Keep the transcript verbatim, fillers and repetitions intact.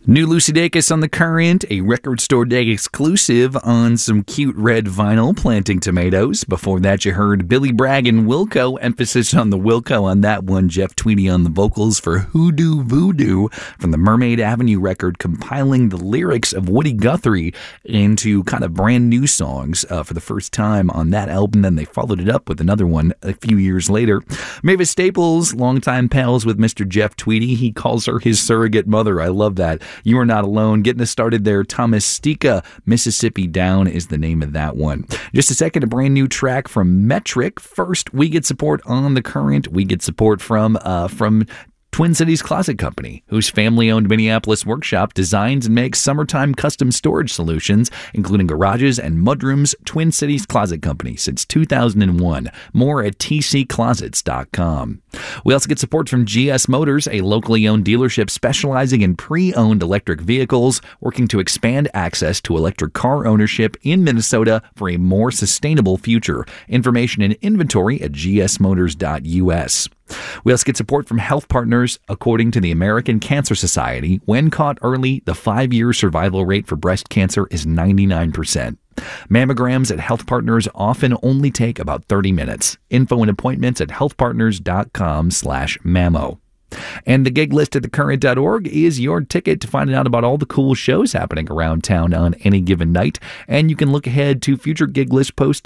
New Lucy Dacus on The Current, a Record Store Day exclusive on some cute red vinyl, Planting Tomatoes. Before that, you heard Billy Bragg and Wilco, emphasis on the Wilco on that one. Jeff Tweedy on the vocals for Hoodoo Voodoo from the Mermaid Avenue record, compiling the lyrics of Woody Guthrie into kind of brand new songs uh, for the first time on that album. Then they followed it up with another one a few years later. Mavis Staples, longtime pals with Mister Jeff Tweedy. He calls her his surrogate mother. I love that. You Are Not Alone. Getting us started there, Thomas Stika, Mississippi Down is the name of that one. Just a second, a brand new track from Metric. First, we get support on The Current. We get support from uh, from Twin Cities Closet Company, whose family-owned Minneapolis workshop designs and makes summertime custom storage solutions, including garages and mudrooms. Twin Cities Closet Company since two thousand one. More at t c closets dot com. We also get support from G S Motors, a locally owned dealership specializing in pre-owned electric vehicles, working to expand access to electric car ownership in Minnesota for a more sustainable future. Information and inventory at g s motors dot u s. We also get support from Health Partners. According to the American Cancer Society, when caught early, the five-year survival rate for breast cancer is ninety-nine percent. Mammograms at Health Partners often only take about thirty minutes. Info and appointments at healthpartners.com slash mammo. And the gig list at the current dot org is your ticket to finding out about all the cool shows happening around town on any given night. And you can look ahead to future gig list posts